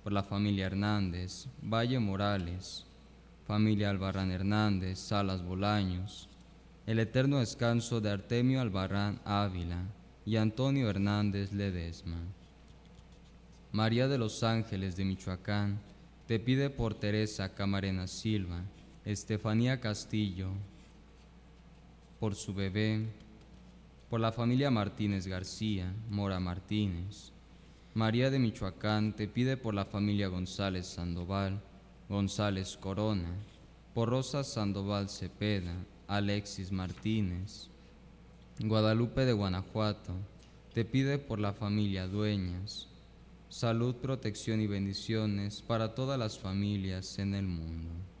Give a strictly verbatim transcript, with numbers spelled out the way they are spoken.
por la familia Hernández, Valle Morales, familia Albarrán Hernández, Salas Bolaños, el eterno descanso de Artemio Albarrán Ávila y Antonio Hernández Ledesma. María de los Ángeles de Michoacán te pide por Teresa Camarena Silva, Estefanía Castillo, por su bebé, por la familia Martínez García, Mora Martínez. María de Michoacán te pide por la familia González Sandoval, González Corona, por Rosa Sandoval Cepeda, Alexis Martínez. Guadalupe de Guanajuato te pide por la familia Dueñas, salud, protección y bendiciones para todas las familias en el mundo.